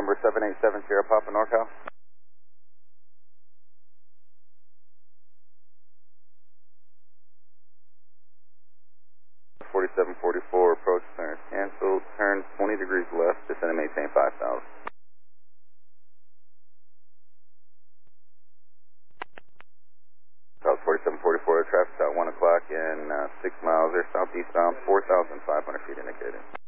November 787 Sierra Papa NorCal. 4744, approach clearance canceled, turn 20 degrees left, descend and maintain 5,000. South 4744, traffic at 1 o'clock and 6 miles, they're southeastbound, 4,500 feet indicated.